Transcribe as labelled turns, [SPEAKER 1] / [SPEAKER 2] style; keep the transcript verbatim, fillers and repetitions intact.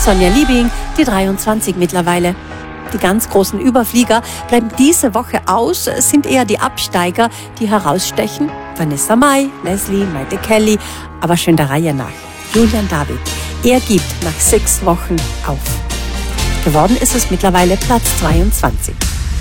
[SPEAKER 1] Sonja Liebing, die dreiundzwanzig mittlerweile. Die ganz großen Überflieger bleiben diese Woche aus, sind eher die Absteiger, die herausstechen. Vanessa Mai, Leslie, Maite Kelly, aber schön der Reihe nach. Julian David, er gibt nach sechs Wochen auf. Geworden ist es mittlerweile Platz zweiundzwanzig.